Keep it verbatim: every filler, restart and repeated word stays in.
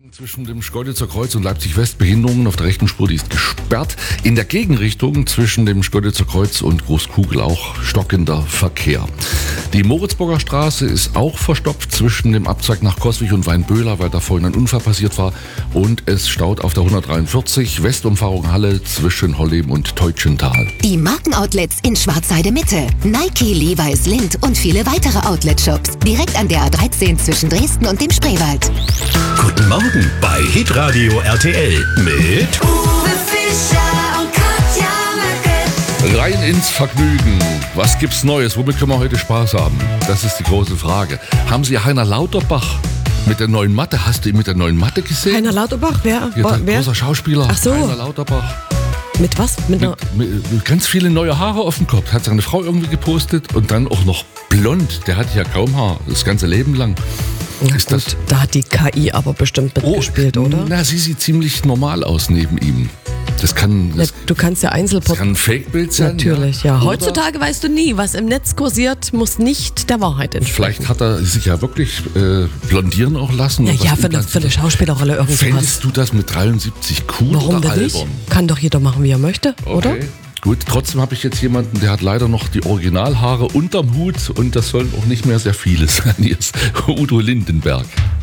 Zwischen dem Schkeuditzer Kreuz und Leipzig-West Behinderungen auf der rechten Spur, die ist gesperrt. In der Gegenrichtung zwischen dem Schkeuditzer Kreuz und Großkugel auch stockender Verkehr. Die Moritzburger Straße ist auch verstopft zwischen dem Abzweig nach Coswig und Weinböhler, weil da vorhin ein Unfall passiert war. Und es staut auf der hundertdreiundvierzig Westumfahrung Halle zwischen Holleben und Teutschental. Die Markenoutlets in Schwarzheide Mitte. Nike, Levi's, Lindt und viele weitere Outlet-Shops. Direkt an der A dreizehn zwischen Dresden und dem Spreewald. Guten Morgen bei Hitradio R T L mit Uwe Fischer und Katja Möcke. Rein ins Vergnügen. Was gibt's Neues? Womit können wir heute Spaß haben? Das ist die große Frage. Haben Sie Heiner Lauterbach mit der neuen Matte? Hast du ihn mit der neuen Matte gesehen? Heiner Lauterbach, wer? Ja, der wer? großer Schauspieler. Ach so. Heiner Lauterbach. Mit was? Mit einer Mit, mit, mit ganz viele neue Haare auf dem Kopf. Hat seine Frau irgendwie gepostet und dann auch noch blond. Der hat ja kaum Haar, das ganze Leben lang. Na Ist gut, das- da hat die K I aber bestimmt mitgespielt, oder? Na, sie sieht ziemlich normal aus neben ihm. Das kann, Ja, das, du kannst ja das Einzelport... kann ein Fake-Bild sein. Natürlich, ja. Oder Heutzutage weißt du nie, was im Netz kursiert, muss nicht der Wahrheit entsprechen. Vielleicht hat er sich ja wirklich äh, blondieren auch lassen. Ja, und ja, was für eine, für eine Schauspielerrolle irgendwas. Fändest du das mit dreiundsiebzig cool Warum oder denn nicht? albern? Kann doch jeder machen, wie er möchte, oder? Okay. Gut, trotzdem habe ich jetzt jemanden, der hat leider noch die Originalhaare unterm Hut und das sollen auch nicht mehr sehr viele sein. Hier ist Udo Lindenberg.